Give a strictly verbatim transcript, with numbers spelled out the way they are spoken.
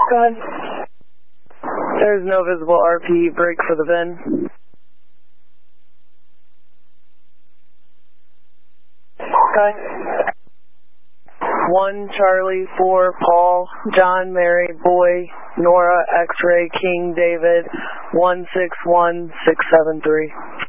Go ahead. There's no visible R P, break for the V I N. Go ahead. one Charlie, four Paul, John, Mary, Boy, Nora, X-Ray, King, David, one six one six seven three.